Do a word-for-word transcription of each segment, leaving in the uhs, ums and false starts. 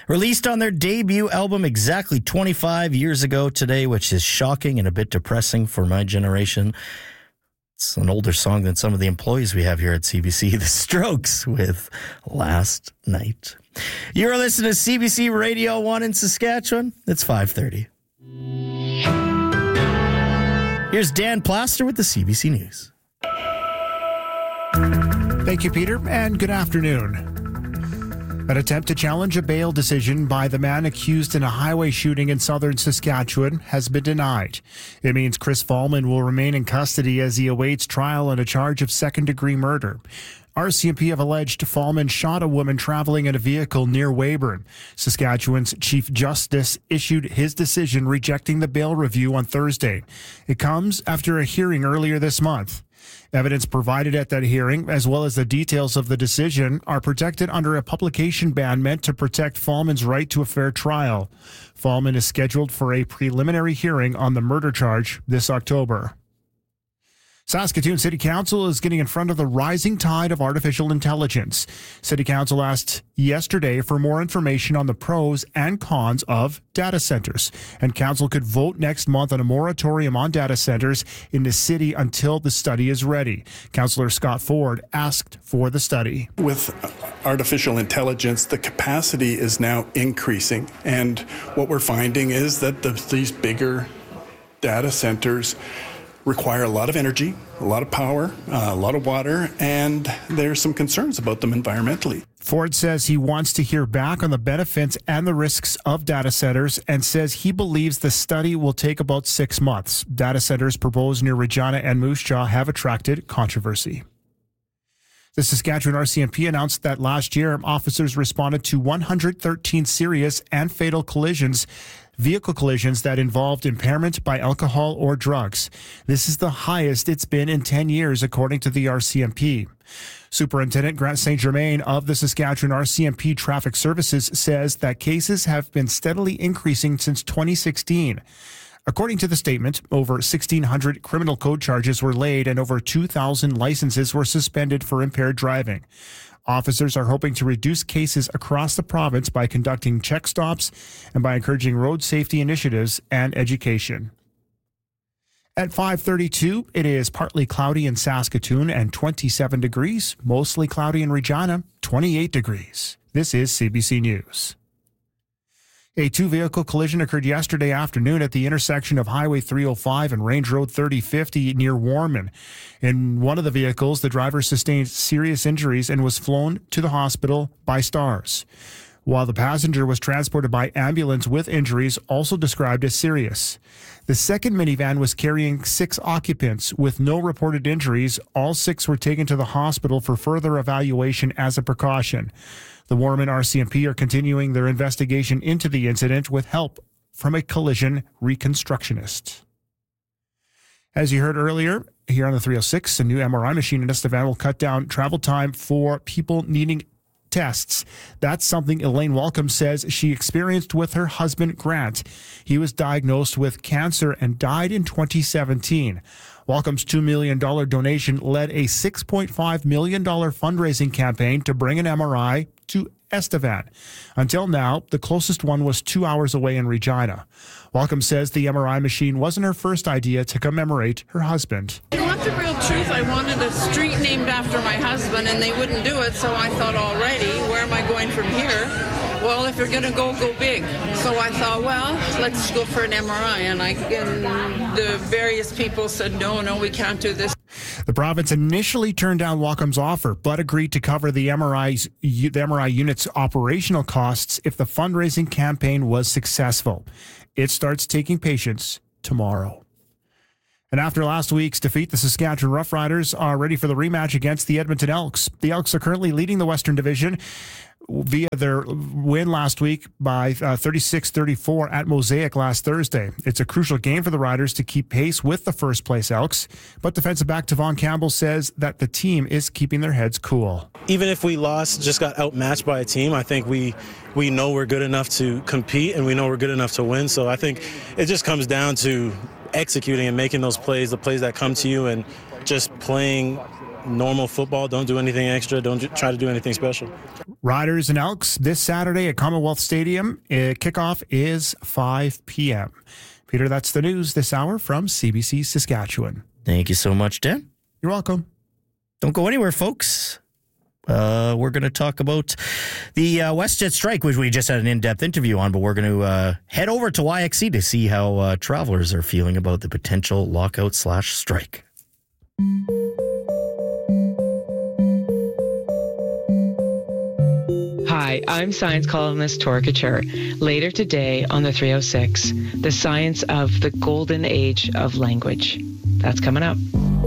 Released on their debut album exactly twenty-five years ago today, which is shocking and a bit depressing for my generation. It's an older song than some of the employees we have here at C B C. The Strokes with Last Night. You're listening to C B C Radio one in Saskatchewan. It's five thirty. Here's Dan Plaster with the C B C News. Thank you, Peter, and good afternoon. An attempt to challenge a bail decision by the man accused in a highway shooting in southern Saskatchewan has been denied. It means Chris Fahlman will remain in custody as he awaits trial on a charge of second-degree murder. R C M P have alleged Fahlman shot a woman traveling in a vehicle near Weyburn. Saskatchewan's Chief Justice issued his decision rejecting the bail review on Thursday. It comes after a hearing earlier this month. Evidence provided at that hearing, as well as the details of the decision, are protected under a publication ban meant to protect Fahlman's right to a fair trial. Fahlman is scheduled for a preliminary hearing on the murder charge this October. Saskatoon City Council is getting in front of the rising tide of artificial intelligence. City Council asked yesterday for more information on the pros and cons of data centers, and Council could vote next month on a moratorium on data centers in the city until the study is ready. Councillor Scott Ford asked for the study. With artificial intelligence, the capacity is now increasing, and what we're finding is that the, these bigger data centers require a lot of energy, a lot of power, uh, a lot of water, and there's some concerns about them environmentally. Ford says he wants to hear back on the benefits and the risks of data centers and says he believes the study will take about six months. Data centers proposed near Regina and Moose Jaw have attracted controversy. The Saskatchewan R C M P announced that last year, officers responded to one hundred thirteen serious and fatal collisions, vehicle collisions that involved impairment by alcohol or drugs. This is the highest it's been in ten years, according to the R C M P. Superintendent Grant Saint Germain of the Saskatchewan R C M P Traffic Services says that cases have been steadily increasing since twenty sixteen. According to the statement, over sixteen hundred criminal code charges were laid and over two thousand licenses were suspended for impaired driving. Officers are hoping to reduce cases across the province by conducting check stops and by encouraging road safety initiatives and education. At five thirty-two, it is partly cloudy in Saskatoon and twenty-seven degrees, mostly cloudy in Regina, twenty-eight degrees. This is C B C News. A two-vehicle collision occurred yesterday afternoon at the intersection of Highway three oh five and Range Road thirty fifty near Warman. In one of the vehicles, the driver sustained serious injuries and was flown to the hospital by Stars, while the passenger was transported by ambulance with injuries also described as serious. The second minivan was carrying six occupants with no reported injuries. All six were taken to the hospital for further evaluation as a precaution. The Warman R C M P are continuing their investigation into the incident with help from a collision reconstructionist. As you heard earlier, here on the three oh six, a new M R I machine in Estevan will cut down travel time for people needing tests. That's something Elaine Welcome says she experienced with her husband, Grant. He was diagnosed with cancer and died in twenty seventeen. Welcome's two million dollars donation led a six point five million dollars fundraising campaign to bring an M R I to Estevan. Until now, the closest one was two hours away in Regina. Welcome says the M R I machine wasn't her first idea to commemorate her husband. You want the real truth? I wanted a street named after my husband, and they wouldn't do it, so I thought, already, where am I going from here? Well, if you're going to go, go big. So I thought, well, let's go for an M R I. And, I, and the various people said, no, no, we can't do this. The province initially turned down Welcome's offer, but agreed to cover the M R I's, the M R I unit's operational costs if the fundraising campaign was successful. It starts taking patients tomorrow. And after last week's defeat, the Saskatchewan Roughriders are ready for the rematch against the Edmonton Elks. The Elks are currently leading the Western Division via their win last week by uh, thirty-six thirty-four at Mosaic last Thursday. It's a crucial game for the Riders to keep pace with the first-place Elks, but defensive back Tavon Campbell says that the team is keeping their heads cool. Even if we lost, just got outmatched by a team, I think we we know we're good enough to compete and we know we're good enough to win. So I think it just comes down to executing and making those plays, the plays that come to you, and just playing normal football. Don't do anything extra. Don't try to do anything special. Riders and Elks this Saturday at Commonwealth Stadium. Uh, kickoff is five p.m. Peter, that's the news this hour from C B C Saskatchewan. Thank you so much, Dan. You're welcome. Don't go anywhere, folks. Uh, we're going to talk about the uh, WestJet strike, which we just had an in-depth interview on, but we're going to uh, head over to Y X C to see how uh, travelers are feeling about the potential lockout slash strike. Hi, I'm science columnist Tora Couture. Later today on the three oh six, the science of the golden age of language. That's coming up.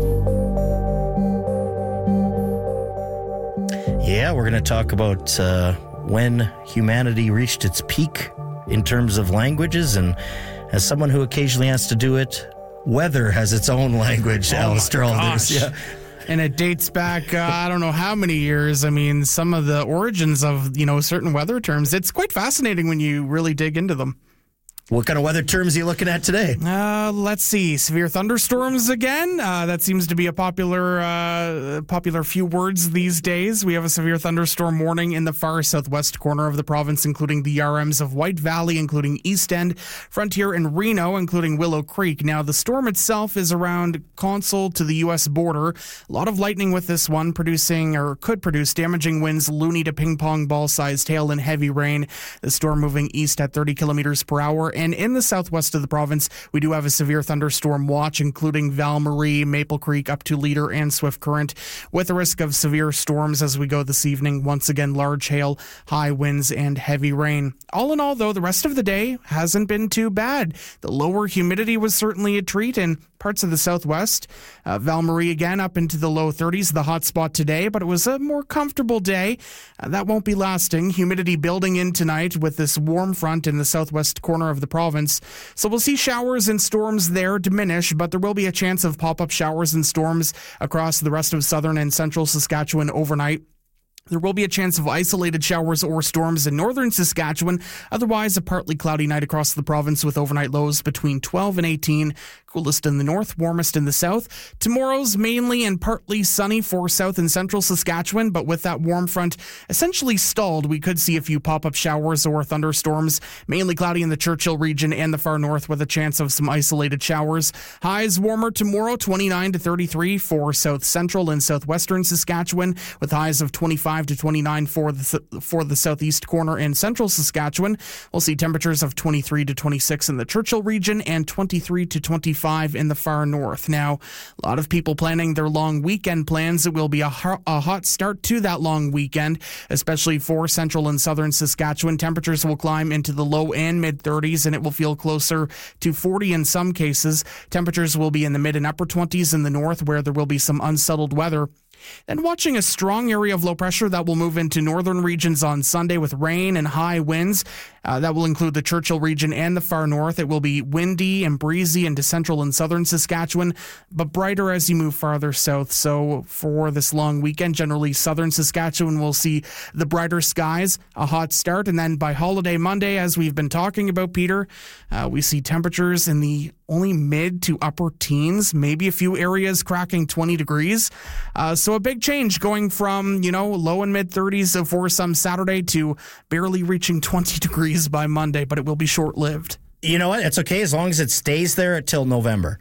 Yeah, we're going to talk about uh, when humanity reached its peak in terms of languages. And as someone who occasionally has to do it, weather has its own language, oh Alistair Alders. Yeah. And it dates back, uh, I don't know how many years. I mean, some of the origins of, you know, certain weather terms. It's quite fascinating when you really dig into them. What kind of weather terms are you looking at today? Uh, let's see. Severe thunderstorms again. Uh, that seems to be a popular uh, popular few words these days. We have a severe thunderstorm warning in the far southwest corner of the province, including the R Ms of White Valley, including East End, Frontier, and Reno, including Willow Creek. Now, the storm itself is around Consul to the U S border. A lot of lightning with this one, producing or could produce damaging winds, loony to ping-pong ball-sized hail, and heavy rain. The storm moving east at thirty kilometers per hour. And in the southwest of the province, we do have a severe thunderstorm watch, including Val Marie, Maple Creek, up to Leader, and Swift Current, with a risk of severe storms as we go this evening. Once again, large hail, high winds, and heavy rain. All in all, though, the rest of the day hasn't been too bad. The lower humidity was certainly a treat in parts of the southwest. Uh, Val Marie again up into the low thirties, the hot spot today, but it was a more comfortable day. Uh, that won't be lasting. Humidity building in tonight with this warm front in the southwest corner of the province. So we'll see showers and storms there diminish, but there will be a chance of pop-up showers and storms across the rest of southern and central Saskatchewan overnight. There will be a chance of isolated showers or storms in northern Saskatchewan. Otherwise, a partly cloudy night across the province with overnight lows between twelve and eighteen. Coolest in the north, warmest in the south. Tomorrow's mainly and partly sunny for south and central Saskatchewan, but with that warm front essentially stalled, we could see a few pop-up showers or thunderstorms. Mainly cloudy in the Churchill region and the far north with a chance of some isolated showers. Highs warmer tomorrow, twenty-nine to thirty-three for south central and southwestern Saskatchewan, with highs of twenty-five to twenty-nine for the for the southeast corner and central Saskatchewan. We'll see temperatures of twenty-three to twenty-six in the Churchill region and twenty-three to twenty-five in the far north. Now, a lot of people planning their long weekend plans. It will be a, ho- a hot start to that long weekend, especially for central and southern Saskatchewan. Temperatures will climb into the low and mid thirties, and it will feel closer to forty in some cases. Temperatures will be in the mid and upper twenties in the north, where there will be some unsettled weather. Then watching a strong area of low pressure that will move into northern regions on Sunday with rain and high winds. Uh, that will include the Churchill region and the far north. It will be windy and breezy into central and southern Saskatchewan, but brighter as you move farther south. So for this long weekend, generally southern Saskatchewan will see the brighter skies, a hot start, and then by holiday Monday, as we've been talking about, Peter, uh, we see temperatures in the only mid to upper teens, maybe a few areas cracking twenty degrees. Uh, so a big change going from, you know, low and mid thirties for some Saturday to barely reaching twenty degrees by Monday, but it will be short-lived. You know what? It's okay as long as it stays there until November.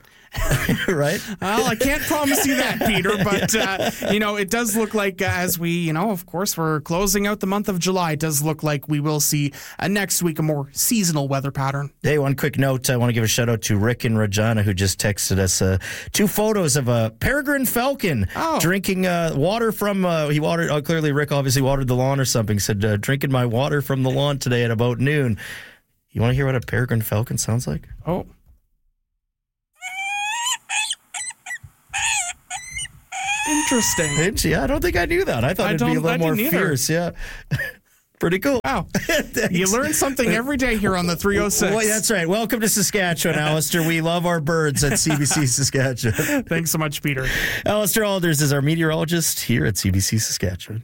Right? Well, I can't promise you that, Peter, but, uh, you know, it does look like uh, as we, you know, of course, we're closing out the month of July, it does look like we will see uh, next week a more seasonal weather pattern. Hey, one quick note. I want to give a shout out to Rick in Regina, who just texted us uh, two photos of a peregrine falcon oh. drinking uh, water from, uh, he watered, oh, clearly Rick obviously watered the lawn or something, said, uh, drinking my water from the lawn today at about noon. You want to hear what a peregrine falcon sounds like? Oh. Interesting. Yeah, I don't think I knew that. I thought I it'd be a little more fierce. Yeah. Pretty cool. Wow. You learn something every day here on the three oh six. Well, that's right. Welcome to Saskatchewan, Alistair. We love our birds at C B C Saskatchewan. Thanks so much, Peter. Alistair Alders is our meteorologist here at C B C Saskatchewan.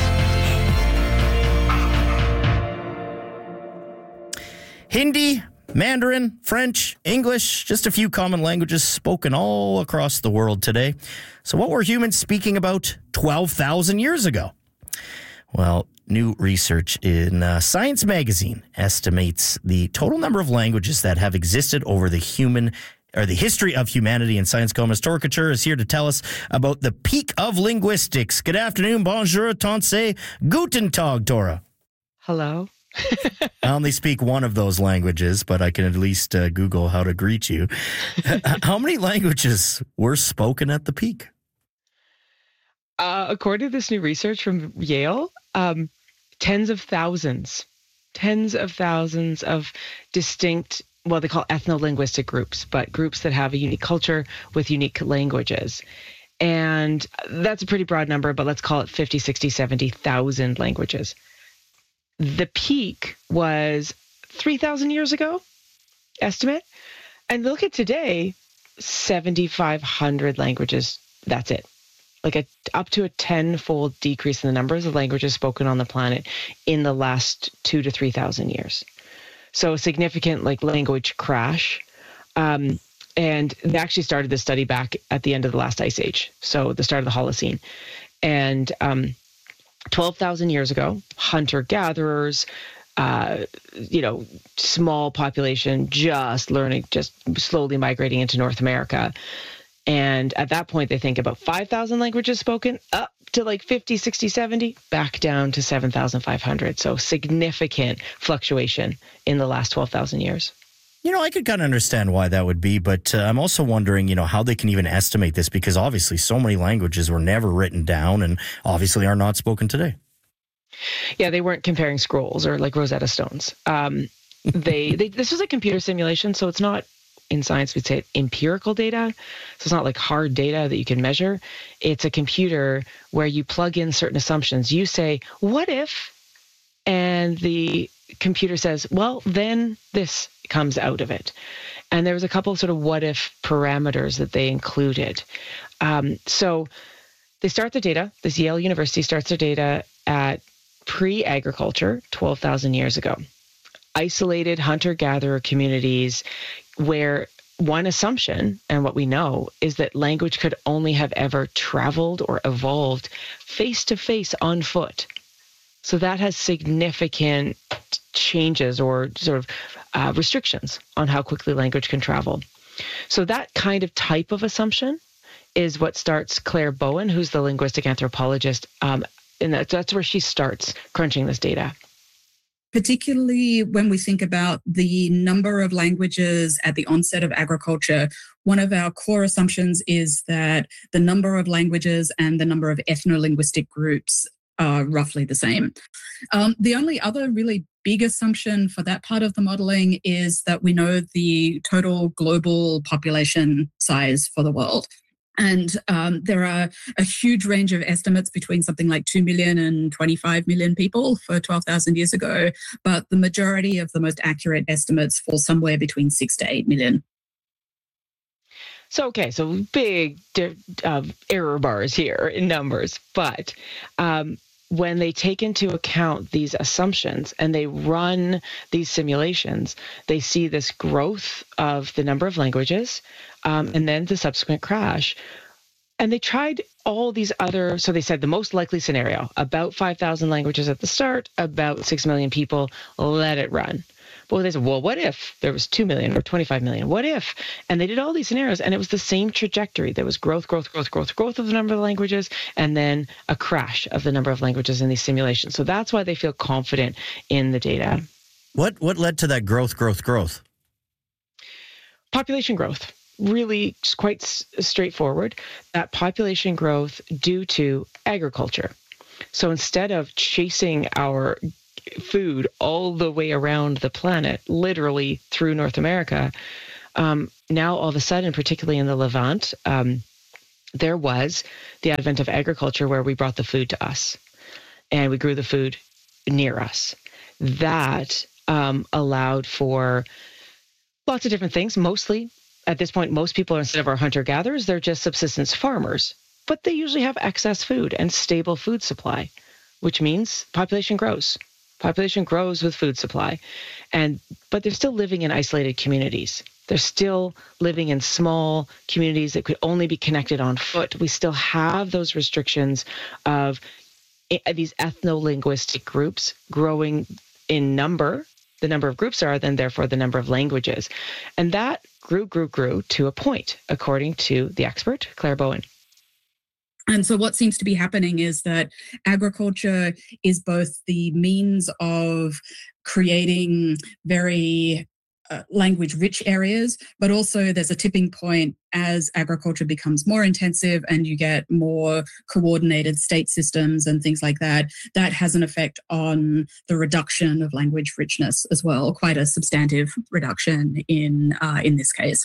Hindi, Mandarin, French, English, just a few common languages spoken all across the world today. So what were humans speaking about twelve thousand years ago? Well, new research in uh, Science magazine estimates the total number of languages that have existed over the human or the history of humanity. And science columnist Tora Couture is here to tell us about the peak of linguistics. Good afternoon, bonjour, tantse, guten tag, Tora. Hello. I only speak one of those languages, but I can at least uh, Google how to greet you. How many languages were spoken at the peak? Uh, according to this new research from Yale, um, tens of thousands, tens of thousands of distinct, well, they call ethno-linguistic groups, but groups that have a unique culture with unique languages. And that's a pretty broad number, but let's call it fifty, sixty, seventy thousand languages. The peak was three thousand years ago, estimate. And look at today, seventy-five hundred languages. That's it. Like a, up to a tenfold decrease in the numbers of languages spoken on the planet in the last two to three thousand years. So a significant like language crash. Um, and they actually started this study back at the end of the last ice age. So the start of the Holocene. And um, twelve thousand years ago, hunter-gatherers, uh, you know, small population, just learning, just slowly migrating into North America. And at that point, they think about five thousand languages spoken, up to like fifty, sixty, seventy, back down to seven thousand five hundred. So significant fluctuation in the last twelve thousand years. You know, I could kind of understand why that would be, but uh, I'm also wondering, you know, how they can even estimate this, because obviously so many languages were never written down and obviously are not spoken today. Yeah, they weren't comparing scrolls or like Rosetta Stones. Um, they, they this was a computer simulation, so it's not, in science we'd say empirical data. So it's not like hard data that you can measure. It's a computer where you plug in certain assumptions. You say, what if? And the computer says, well, then this comes out of it. And there was a couple of sort of what if parameters that they included. Um, so they start the data, this Yale University starts their data at pre-agriculture, twelve thousand years ago. Isolated hunter-gatherer communities where one assumption, and what we know, is that language could only have ever traveled or evolved face-to-face on foot. So that has significant changes or sort of uh, restrictions on how quickly language can travel. So that kind of type of assumption is what starts Claire Bowen, who's the linguistic anthropologist, um, and that, that's where she starts crunching this data. Particularly when we think about the number of languages at the onset of agriculture, one of our core assumptions is that the number of languages and the number of ethno-linguistic groups are roughly the same. Um, the only other really big assumption for that part of the modelling is that we know the total global population size for the world. And um, there are a huge range of estimates between something like two million and twenty-five million people for twelve thousand years ago. But the majority of the most accurate estimates fall somewhere between six to eight million. So, okay, so big uh, error bars here in numbers. But um, when they take into account these assumptions and they run these simulations, they see this growth of the number of languages um, and then the subsequent crash. And they tried all these other, so they said the most likely scenario, about five thousand languages at the start, about six million people, let it run. But they said, well, what if there was two million or twenty-five million? What if? And they did all these scenarios, and it was the same trajectory. There was growth, growth, growth, growth, growth of the number of languages, and then a crash of the number of languages in these simulations. So that's why they feel confident in the data. What what led to that growth, growth, growth? Population growth. Really quite s- straightforward. That population growth due to agriculture. So instead of chasing our food all the way around the planet, literally through North America, um, now all of a sudden, particularly in the Levant, um, there was the advent of agriculture where we brought the food to us and we grew the food near us. That um, allowed for lots of different things. Mostly, at this point, most people, instead of our hunter-gatherers, they're just subsistence farmers, but they usually have excess food and stable food supply, which means population grows. Population grows with food supply. And but they're still living in isolated communities. They're still living in small communities that could only be connected on foot. We still have those restrictions of these ethno-linguistic groups growing in number. The number of groups are, then therefore the number of languages. And that grew, grew, grew to a point, according to the expert, Claire Bowen. And so what seems to be happening is that agriculture is both the means of creating very uh, language-rich areas, but also there's a tipping point as agriculture becomes more intensive and you get more coordinated state systems and things like that. That has an effect on the reduction of language richness as well, quite a substantive reduction in uh, in this case.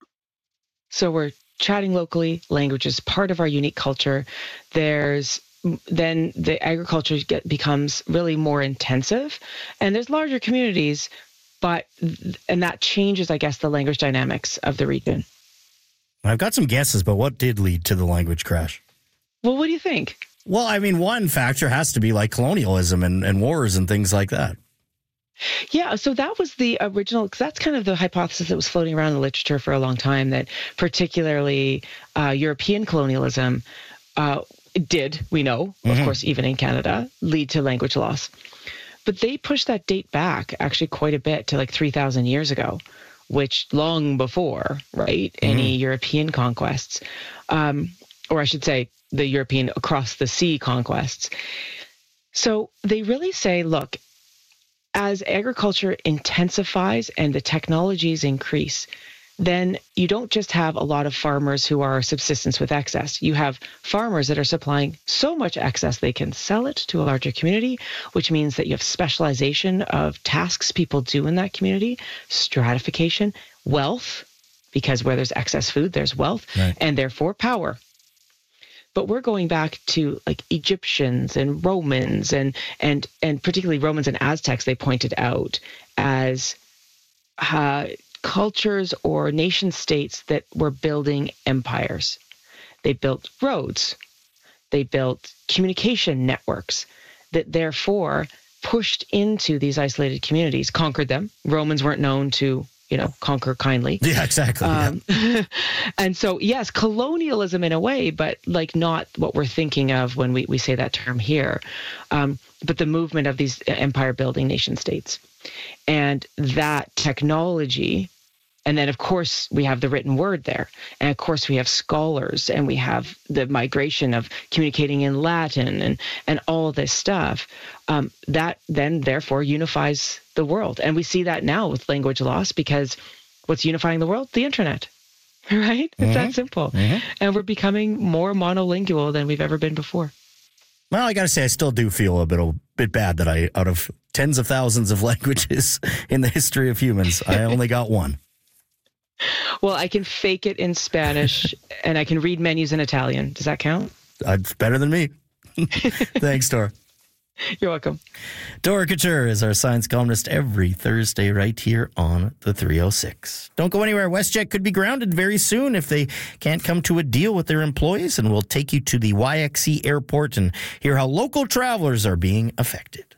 So we're chatting locally, language is part of our unique culture. There's then the agriculture get, becomes really more intensive, and there's larger communities, but and that changes, I guess, the language dynamics of the region. I've got some guesses, but what did lead to the language crash? Well, what do you think? Well, I mean, one factor has to be like colonialism and, and wars and things like that. Yeah, so that was the original, because that's kind of the hypothesis that was floating around in the literature for a long time, that particularly uh, European colonialism uh, did, we know, mm-hmm. of course, even in Canada, lead to language loss. But they pushed that date back actually quite a bit to like three thousand years ago, which long before, right, mm-hmm. any European conquests, um, or I should say the European across the sea conquests. So they really say, look, as agriculture intensifies and the technologies increase, then you don't just have a lot of farmers who are subsistence with excess. You have farmers that are supplying so much excess they can sell it to a larger community, which means that you have specialization of tasks people do in that community, stratification, wealth, because where there's excess food, there's wealth, right. and therefore power. But we're going back to like Egyptians and Romans and and and particularly Romans and Aztecs, they pointed out as uh, cultures or nation states that were building empires. They built roads. They built communication networks that therefore pushed into these isolated communities, conquered them. Romans weren't known to, you know, conquer kindly. Yeah, exactly. Um, yeah. And so, yes, colonialism in a way, but like not what we're thinking of when we, we say that term here, um, but the movement of these empire building nation states. And that technology, and then of course we have the written word there. And of course we have scholars and we have the migration of communicating in Latin and, and all this stuff. Um, that then therefore unifies the world. And we see that now with language loss, because what's unifying the world? The internet, right? It's mm-hmm. that simple. Mm-hmm. And we're becoming more monolingual than we've ever been before. Well, I got to say, I still do feel a bit, a bit bad that I, out of tens of thousands of languages in the history of humans, I only got one. Well, I can fake it in Spanish and I can read menus in Italian. Does that count? Uh, it's better than me. Thanks, Dora. You're welcome. Dora Couture is our science columnist every Thursday right here on the three oh six. Don't go anywhere. WestJet could be grounded very soon if they can't come to a deal with their employees, and we'll take you to the Y X C airport and hear how local travelers are being affected.